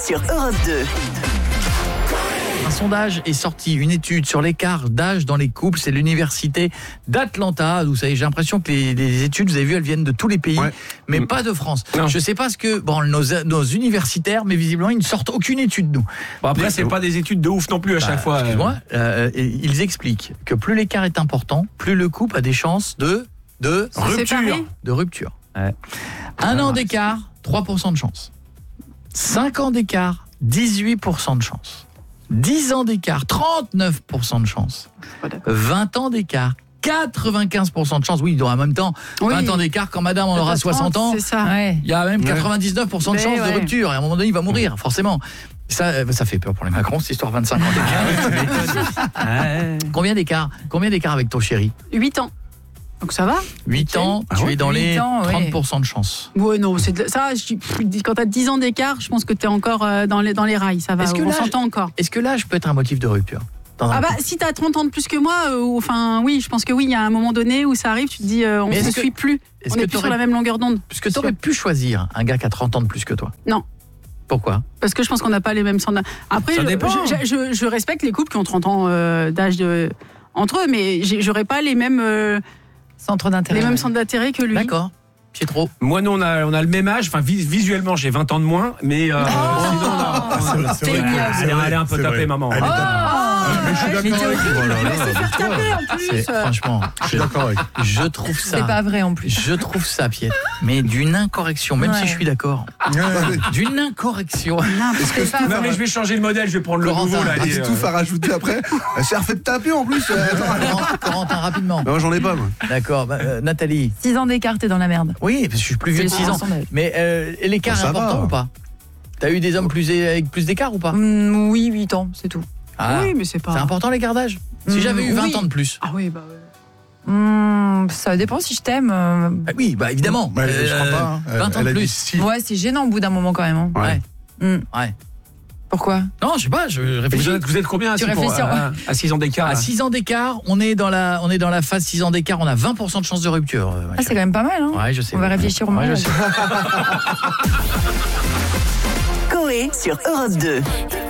sur Europe 2. Un sondage est sorti, une étude sur l'écart d'âge dans les couples, c'est l'université d'Atlanta. Vous savez, j'ai l'impression que les études, vous avez vu, elles viennent de tous les pays, mais pas de France. Non. Je sais pas ce que nos universitaires, mais visiblement ils ne sortent aucune étude, nous. Bon, après, c'est pas des études de ouf non plus à chaque fois. Excuse-moi, ils expliquent que plus l'écart est important, plus le couple a des chances de rupture. Ouais. 1 an d'écart, 3% de chance. 5 ans d'écart, 18% de chance. 10 ans d'écart, 39% de chance. 20 ans d'écart, 95% de chance. Oui, en même temps, 20 ans d'écart, quand madame en aura 60 ans, il y a même 99% de chance de rupture. Et à un moment donné, il va mourir, forcément. Ça fait peur pour les Macron, cette histoire 25 ans d'écart. Combien d'écart avec ton chéri? 8 ans. Donc ça va. 8 ans, tu es dans les 30% de chance. Ouais, non, quand t'as 10 ans d'écart, je pense que t'es encore dans les rails, ça va, on s'entend encore. Est-ce que l'âge peut être un motif de rupture? Si t'as 30 ans de plus que moi, oui, je pense que oui, il y a un moment donné où ça arrive, tu te dis, on ne se suit plus, on n'est plus sur la même longueur d'onde. Est-ce que t'aurais pu choisir un gars qui a 30 ans de plus que toi? Non. Pourquoi? Parce que je pense qu'on n'a pas les mêmes standards. Après, je respecte les couples qui ont 30 ans d'âge entre eux, mais j'aurais pas les mêmes... centre d'intérêt. Les mêmes centres d'intérêt que lui. D'accord. Pietro. Moi, nous, on a le même âge. Enfin, visuellement, j'ai 20 ans de moins, mais sinon, elle est un peu tapée, maman. Mais je suis d'accord avec vous. Franchement, je suis d'accord avec. Je trouve ça. C'est pas vrai en plus. Je trouve ça, Pietro. Mais d'une incorrection, même si je suis d'accord. D'une incorrection. Non, mais je vais changer le modèle, je vais prendre le nouveau là. J'ai tout à rajouter après. C'est refait de taper en plus. Corentin, rapidement. Non, j'en ai pas, moi. D'accord. Nathalie. 6 ans d'écart, t'es dans la merde. Oui, parce que je suis plus vieux de 6 ans. Mais l'écart est important ou pas? T'as eu des hommes avec plus d'écart ou pas? Oui, 8 ans, c'est tout. Oui, mais c'est pas... C'est important l'écart d'âge? Si j'avais eu 20 ans de plus. Ah oui, bah ouais. Ça dépend si je t'aime. Oui, bah évidemment. Je crois pas. 20 ans de plus. Ouais, c'est gênant au bout d'un moment quand même. Ouais. Pourquoi? Non, je sais pas, je réfléchis. Vous êtes combien à 6 ans d'écart? À 6 ans d'écart, on est dans la phase 6 ans d'écart, on a 20% de chance de rupture. C'est quand même pas mal, hein? Ouais, je sais. On va réfléchir au mariage. Coé sur Europe 2.